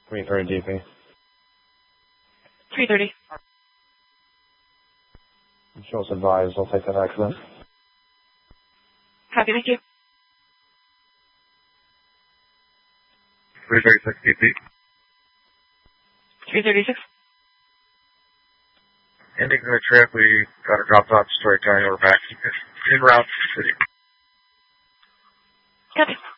330 DP. 330. Show us advised. I'll take that accident. Copy, thank you. 336 DP. 336. Ending the trip, we got a drop off Story County. We're back en route to the city. Copy.